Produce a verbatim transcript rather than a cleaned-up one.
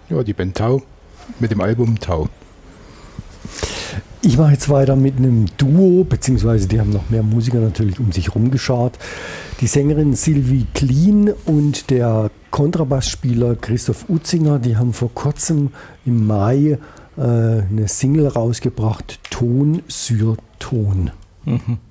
Ja, die Band Tau mit dem Album Tau. Ich mache jetzt weiter mit einem Duo, beziehungsweise die haben noch mehr Musiker natürlich um sich rumgeschart. Die Sängerin Sylvie Clean und der Kontrabassspieler Christoph Utzinger, die haben vor kurzem im Mai äh, eine Single rausgebracht, Ton sur Ton. Mhm.